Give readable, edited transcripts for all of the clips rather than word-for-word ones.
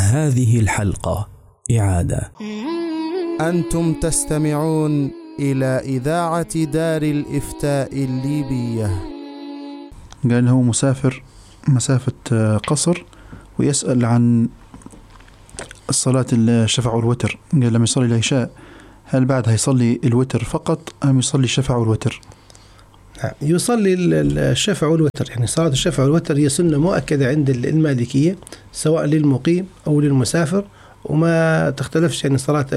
هذه الحلقة إعادة. أنتم تستمعون إلى إذاعة دار الإفتاء الليبية. قال هو مسافر مسافة قصر ويسأل عن الصلاة الشفع والوتر. قال لما يصلي العشاء هل بعدها يصلي الوتر فقط أم يصلي الشفع والوتر؟ يصلي الشفع والوتر، يعني صلاة الشفع والوتر هي سنة مؤكدة عند المالكية سواء للمقيم أو للمسافر، وما تختلفش يعني صلاة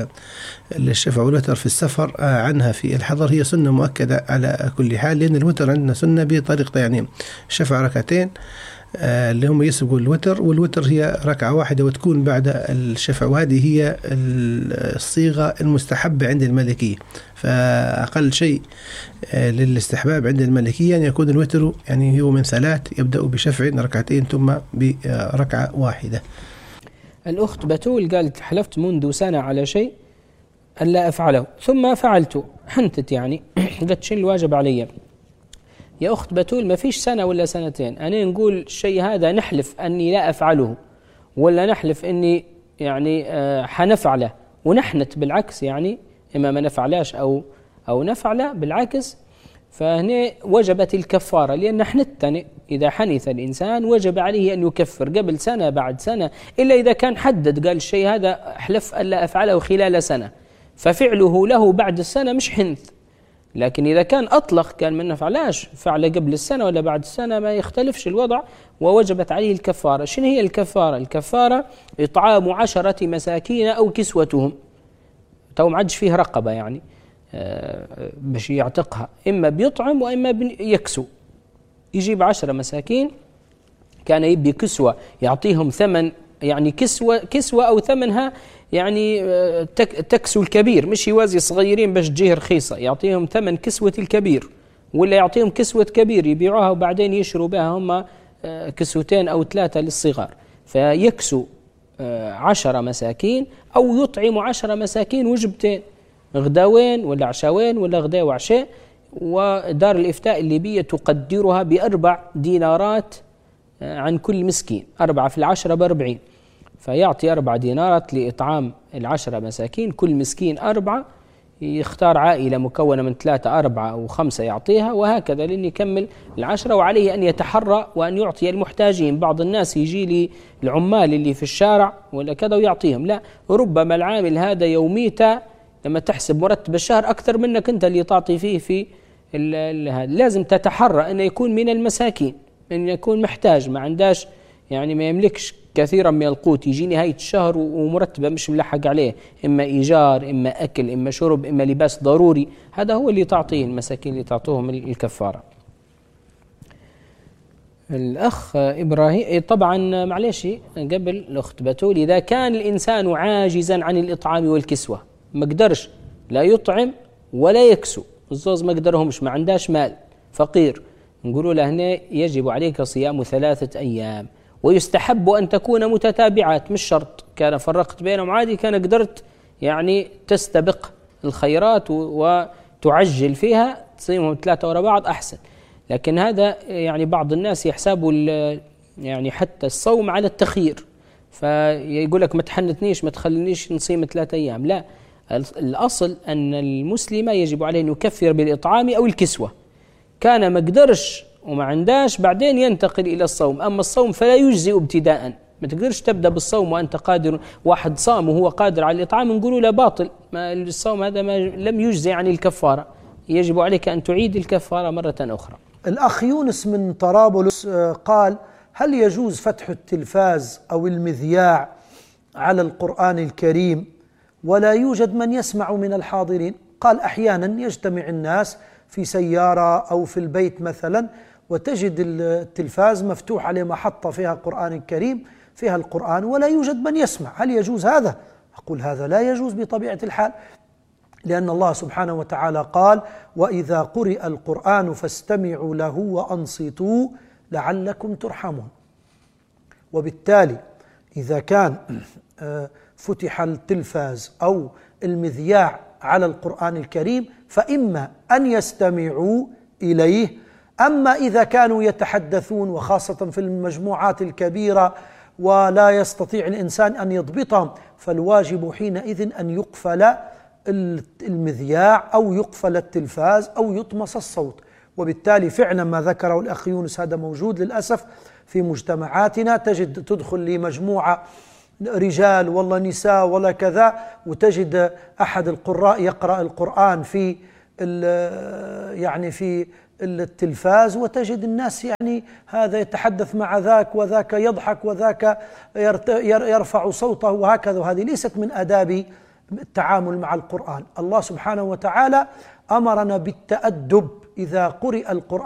الشفع والوتر في السفر عنها في الحضر، هي سنة مؤكدة على كل حال، لأن الوتر عندنا سنة بطريقة يعني شفع ركعتين اللي هم يسبقوا الوتر، والوتر هي ركعة واحدة وتكون بعد الشفع، وهذه هي الصيغة المستحبة عند المالكية. فأقل شيء للاستحباب عند المالكية أن يكون الوتر يعني هو من ثلاث، يبدأ بشفع ركعتين ثم بركعة واحدة. الأخت بتول قالت حلفت منذ سنة على شيء ألا أفعله ثم فعلته، حنتت يعني قلت شيء الواجب علي. يا أخت بتول ما فيش سنة ولا سنتين، أنا نقول الشيء هذا نحلف أني لا أفعله ولا نحلف أني يعني حنفعله ونحنت بالعكس، يعني إما ما نفعلاش أو نفعله بالعكس، فهنا وجبت الكفارة، لأن حنتني إذا حنث الإنسان وجب عليه أن يكفر قبل سنة بعد سنة، إلا إذا كان حدد قال الشيء هذا أحلف ألا أفعله خلال سنة ففعله له بعد السنة مش حنث. لكن إذا كان أطلق كان من نفعلاش فعل قبل السنة ولا بعد السنة ما يختلفش الوضع ووجبت عليه الكفارة. شنو هي الكفارة؟ الكفارة إطعام 10 مساكين أو كسوتهم، تو ما عادش فيه رقبة يعني باش يعتقها، إما بيطعم وإما يكسو، يجيب 10 مساكين، كان يبي كسوة يعطيهم ثمن، يعني كسوة أو ثمنها يعني تكسو الكبير، مش يوازي صغيرين باش تجيه رخيصة، يعطيهم ثمن كسوة الكبير، ولا يعطيهم كسوة كبير يبيعوها وبعدين يشروا بها هم كسوتين أو 3 للصغار، فيكسو 10 مساكين أو يطعم 10 مساكين وجبتين، غداوين ولا عشاوين ولا غداء وعشاء. ودار الإفتاء الليبية تقدرها ب4 دينارات عن كل مسكين، 4 في 10 ب40، فيعطي 4 دينارات لإطعام 10 مساكين، كل مسكين 4، يختار عائلة مكونة من 3 4 أو 5 يعطيها، وهكذا لأن يكمل 10. وعليه أن يتحرى وأن يعطي المحتاجين. بعض الناس يجي لي العمال اللي في الشارع ولا كذا ويعطيهم، لا، ربما العامل هذا يوميته لما تحسب مرتب الشهر أكثر منك أنت اللي تعطي فيه في هذا. لازم تتحرى أن يكون من المساكين، أن يكون محتاج ما عنداش يعني ما يملكش كثيرا من القوت، يجي نهاية الشهر ومرتبة مش ملحق عليه، إما إيجار إما أكل إما شرب إما لباس ضروري، هذا هو اللي تعطيه المساكين اللي تعطوهم الكفارة. الأخ إبراهيم طبعا معلش قبل الأخت بتول، إذا كان الإنسان عاجزا عن الإطعام والكسوة ما قدرش لا يطعم ولا يكسو، الزوز ما قدرهمش، ما عنداش مال، فقير، نقولوا له هنا يجب عليك صيام 3 أيام، ويستحب أن تكون متتابعات، مش شرط كان فرقت بينهم عادي، كان قدرت يعني تستبق الخيرات وتعجل فيها تصيمهم 3 ورا بعض أحسن. لكن هذا يعني بعض الناس يحسبوا يعني حتى الصوم على التخيير، فيقول لك ما تحنتنيش ما تخلينيش نصيم 3 أيام، لا، الأصل أن المسلم يجب عليه أن يكفر بالإطعام أو الكسوة، كان ما قدرش وما عنداش بعدين ينتقل إلى الصوم. أما الصوم فلا يجزئ ابتداء، ما تقدرش تبدأ بالصوم وأنت قادر، واحد صام وهو قادر على الإطعام نقولوا له باطل، ما الصوم هذا ما لم يجزئ عن الكفارة، يجب عليك أن تعيد الكفارة مرة أخرى. الأخ يونس من طرابلس قال: هل يجوز فتح التلفاز أو المذياع على القرآن الكريم ولا يوجد من يسمع من الحاضرين؟ قال: أحيانا يجتمع الناس في سيارة أو في البيت مثلا وتجد التلفاز مفتوح عليه محطة فيها قرآن الكريم فيها القرآن ولا يوجد من يسمع، هل يجوز هذا؟ أقول هذا لا يجوز بطبيعة الحال، لأن الله سبحانه وتعالى قال: وإذا قرئ القرآن فاستمعوا له وأنصتوا لعلكم ترحمون. وبالتالي إذا كان فتح التلفاز أو المذياع على القرآن الكريم فإما أن يستمعوا إليه، أما إذا كانوا يتحدثون وخاصة في المجموعات الكبيرة ولا يستطيع الإنسان أن يضبطهم، فالواجب حينئذ أن يقفل المذياع أو يقفل التلفاز أو يطمس الصوت. وبالتالي فعلا ما ذكره الأخ يونس هذا موجود للأسف في مجتمعاتنا، تجد تدخل لمجموعة رجال والله نساء ولا كذا، وتجد أحد القراء يقرأ القرآن في يعني في التلفاز، وتجد الناس يعني هذا يتحدث مع ذاك وذاك يضحك وذاك يرفع صوته وهكذا، وهذه ليست من آداب التعامل مع القرآن. الله سبحانه وتعالى أمرنا بالتأدب إذا قرئ القرآن